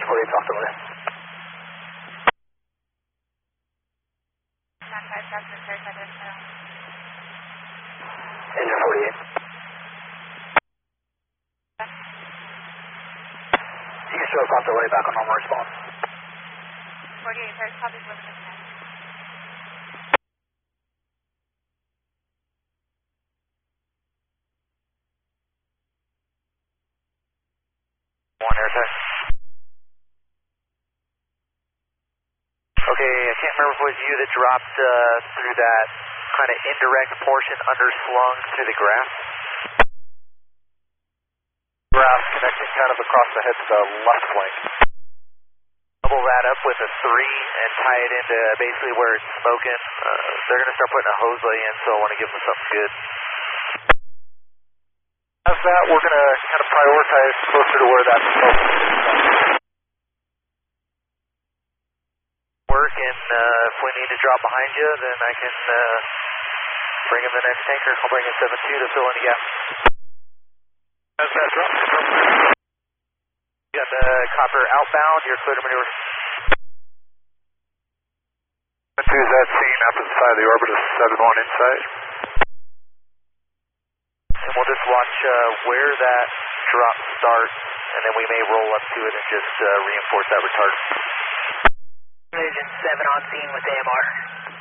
48, talk to me. 95, Engine 48. You can show us off the way back on normal response. 48, there's probably Elizabeth now. One airtime. Okay, I can't remember if it was you that dropped through that kind of indirect portion underslung through the grass. Grass connecting kind of across the head to the left flank. Double that up with a 3 and tie it into basically where it's smoking. They're going to start putting a hose lay in, so I want to give them something good. As that, we're going to kind of prioritize closer to where that smoke is. Work, and if we need to drop behind you, then I can bring in the next tanker. I'll bring in 7-2 to fill in the gap. As that, drop. You got the copper outbound, you're clear to maneuver. 2 is that scene up inside the orbit of 7-1 inside. And we'll just watch where that drop starts, and then we may roll up to it and just reinforce that retard. Vision 7 on scene with AMR.